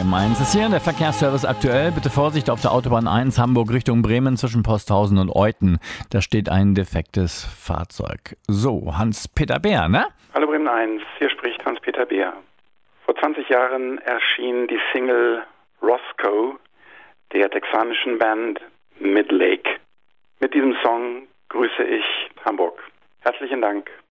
Mainz ist hier der Verkehrsservice aktuell. Bitte Vorsicht auf der Autobahn 1 Hamburg Richtung Bremen zwischen Posthausen und Euthen. Da steht ein defektes Fahrzeug. So, Hans-Peter Beer, ne? Hallo Bremen 1, hier spricht Hans-Peter Beer. Vor 20 Jahren erschien die Single Roscoe der texanischen Band Midlake. Mit diesem Song grüße ich Hamburg. Herzlichen Dank.